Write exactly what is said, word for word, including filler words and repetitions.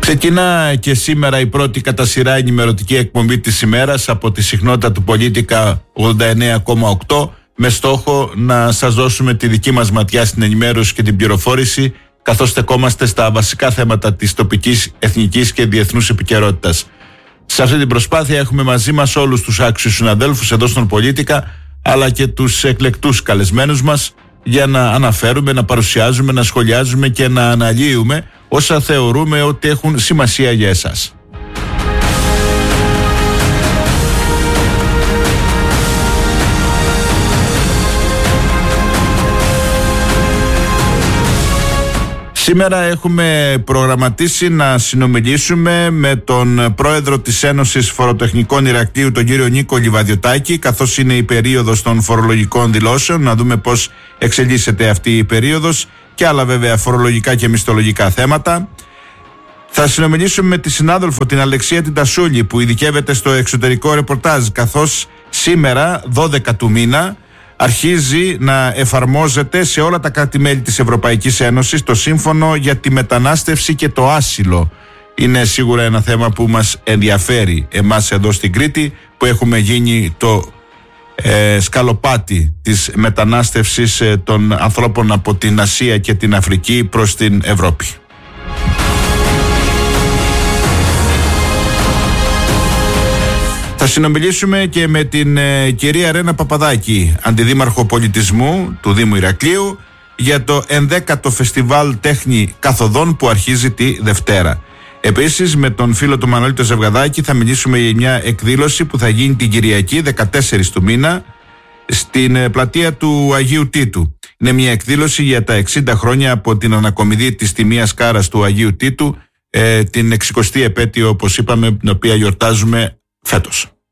Ξεκινά και σήμερα η πρώτη κατά σειρά ενημερωτική εκπομπή της ημέρας από τη συχνότητα του Πολίτικα ογδόντα εννέα κόμμα οκτώ, με στόχο να σας δώσουμε τη δική μας ματιά στην ενημέρωση και την πληροφόρηση, καθώς στεκόμαστε στα βασικά θέματα της τοπικής, εθνικής και διεθνούς επικαιρότητας. Σε αυτή την προσπάθεια έχουμε μαζί μας όλους τους άξιους συναδέλφους εδώ στον Πολίτικα, αλλά και τους εκλεκτούς καλεσμένους μας, για να αναφέρουμε, να παρουσιάζουμε, να σχολιάζουμε και να αναλύουμε όσα θεωρούμε ότι έχουν σημασία για εσάς. Σήμερα έχουμε προγραμματίσει να συνομιλήσουμε με τον πρόεδρο της Ένωσης Φοροτεχνικών Ηρακλείου, τον κύριο Νίκο Λιβαδιωτάκη, καθώς είναι η περίοδος των φορολογικών δηλώσεων, να δούμε πώς εξελίσσεται αυτή η περίοδος και άλλα βέβαια φορολογικά και μισθολογικά θέματα. Θα συνομιλήσουμε με τη συνάδελφο την Αλεξία την Τασούλη, που ειδικεύεται στο εξωτερικό ρεπορτάζ, καθώς σήμερα δώδεκα του μήνα αρχίζει να εφαρμόζεται σε όλα τα κράτη-μέλη της Ευρωπαϊκής Ένωσης το σύμφωνο για τη μετανάστευση και το άσυλο. Είναι σίγουρα ένα θέμα που μας ενδιαφέρει εμάς εδώ στην Κρήτη, που έχουμε γίνει το ε, σκαλοπάτι της μετανάστευσης ε, των ανθρώπων από την Ασία και την Αφρική προς την Ευρώπη. Θα συνομιλήσουμε και με την ε, κυρία Ρένα Παπαδάκη, αντιδήμαρχο πολιτισμού του Δήμου Ηρακλείου, για το ενδέκατο φεστιβάλ τέχνη καθοδόν που αρχίζει τη Δευτέρα. Επίσης, με τον φίλο του Μανώλη το Ζευγαδάκη θα μιλήσουμε για μια εκδήλωση που θα γίνει την Κυριακή δεκατέσσερις του μήνα στην ε, πλατεία του Αγίου Τίτου. Είναι μια εκδήλωση για τα εξήντα χρόνια από την ανακομιδή της τιμίας Κάρας του Αγίου Τίτου, ε, την εξηκοστή επέτειο, όπως είπαμε, την οποία γιορτάζουμε φέτος.